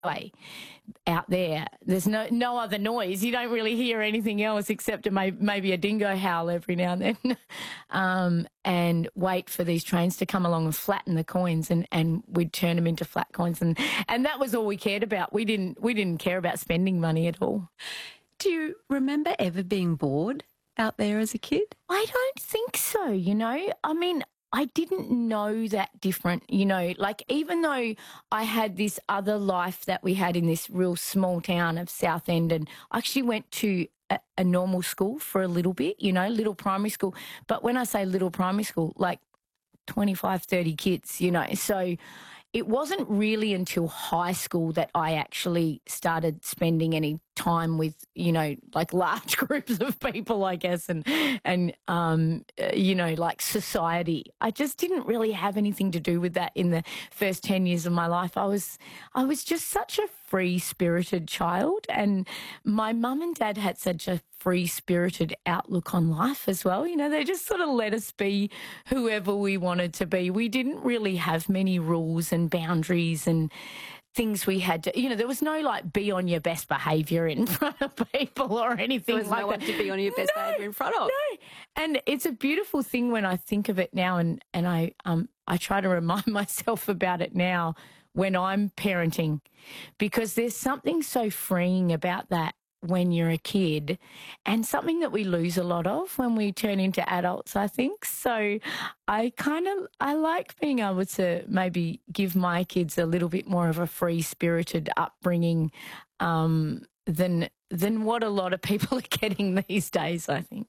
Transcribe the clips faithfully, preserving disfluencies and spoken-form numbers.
way out there. There's no no other noise. You don't really hear anything else except a, may, maybe a dingo howl every now and then. um, and wait for these trains to come along and flatten the coins, and, and we'd turn them into flat coins, and and that was all we cared about. We didn't we didn't care about spending money at all. Do you remember ever being bored out there as a kid? I don't think so, you know. I mean, I didn't know that different, you know, like even though I had this other life that we had in this real small town of Southend, and I actually went to a, a normal school for a little bit, you know, little primary school. But when I say little primary school, like twenty-five, thirty kids, you know, so it wasn't really until high school that I actually started spending any time with, you know, like large groups of people, I guess, and, and um, you know, like society. I just didn't really have anything to do with that in the first ten years of my life. I was, I was just such a free-spirited child, and my mum and dad had such a free-spirited outlook on life as well. You know, they just sort of let us be whoever we wanted to be. We didn't really have many rules and boundaries and things we had to, you know, there was no like be on your best behaviour in front of people or anything there was like no that. one to be on your best no, behaviour in front of. No, and it's a beautiful thing when I think of it now, and, and I um I try to remind myself about it now when I'm parenting, because there's something so freeing about that when you're a kid, and something that we lose a lot of when we turn into adults, I think. So I kind of, I like being able to maybe give my kids a little bit more of a free-spirited upbringing um, than than what a lot of people are getting these days, I think.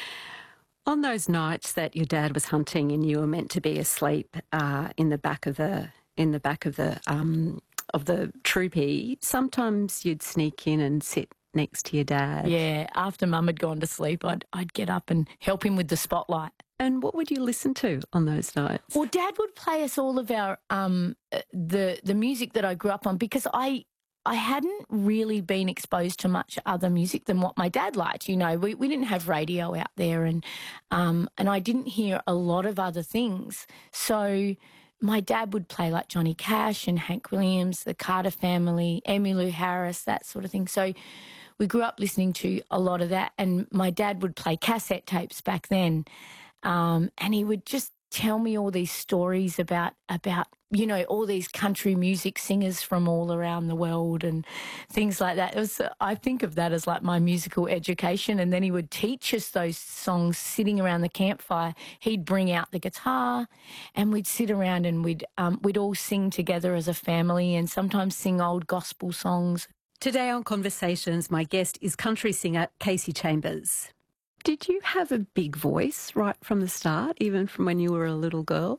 On those nights that your dad was hunting and you were meant to be asleep uh, in the back of the in the back of the um, of the troopy, sometimes you'd sneak in and sit next to your dad. Yeah, after Mum had gone to sleep, I'd I'd get up and help him with the spotlight. And what would you listen to on those nights? Well, Dad would play us all of our um the the music that I grew up on, because I I hadn't really been exposed to much other music than what my dad liked. You know, we we didn't have radio out there, and um and I didn't hear a lot of other things. So my dad would play like Johnny Cash and Hank Williams, the Carter Family, Emmylou Harris, that sort of thing. So we grew up listening to a lot of that, and my dad would play cassette tapes back then, um, and he would just tell me all these stories about, about, you know, all these country music singers from all around the world and things like that. It was, I think of that as like my musical education. And then he would teach us those songs sitting around the campfire. He'd bring out the guitar and we'd sit around and we'd, um, we'd all sing together as a family, and sometimes sing old gospel songs. Today on Conversations, my guest is country singer Kasey Chambers. Did you have a big voice right from the start, even from when you were a little girl?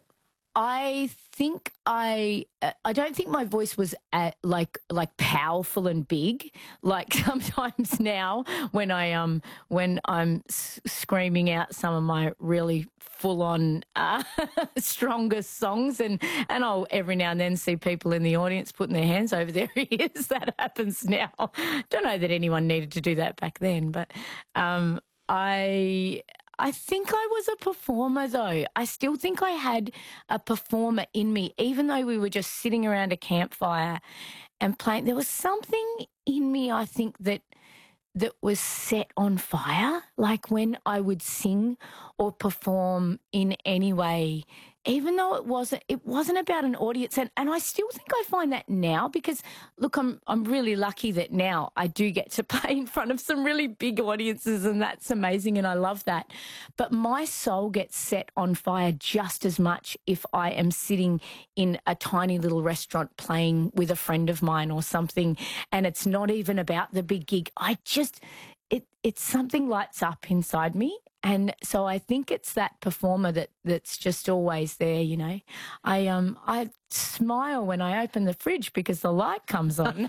I think I I don't think my voice was at, like like powerful and big, like sometimes now when I um when I'm s- screaming out some of my really full on uh, strongest songs, and and I'll every now and then see people in the audience putting their hands over their ears. That happens now. Don't know that anyone needed to do that back then, but um I. I think I was a performer, though. I still think I had a performer in me, even though we were just sitting around a campfire and playing. There was something in me, I think, that that was set on fire, like when I would sing or perform in any way, even though it wasn't it wasn't about an audience. And, and I still think I find that now, because, look, I'm I'm really lucky that now I do get to play in front of some really big audiences, and that's amazing, and I love that. But my soul gets set on fire just as much if I am sitting in a tiny little restaurant playing with a friend of mine or something, and it's not even about the big gig. I just, it it's something lights up inside me. And so I think it's that performer that, that's just always there, you know. I um I smile when I open the fridge because the light comes on.